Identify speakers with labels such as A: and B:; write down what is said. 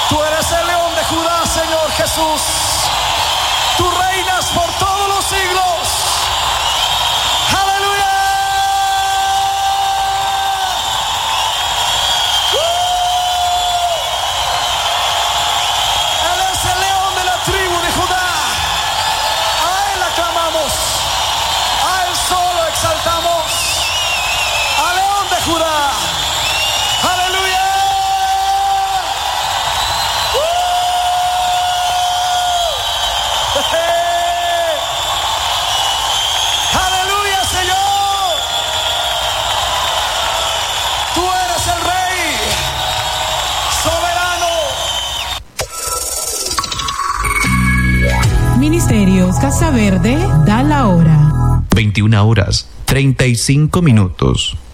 A: Tú eres el león de Judá, Señor Jesús. Tú reinas por todos los siglos. ¡Aleluya! Él es el león de la tribu de Judá. A Él aclamamos. A Él solo exaltamos. Al león de Judá. ¡Aleluya! ¡Aleluya, Señor! Tú eres el Rey soberano.
B: Ministerios Casa Verde da la hora.
C: 21:35.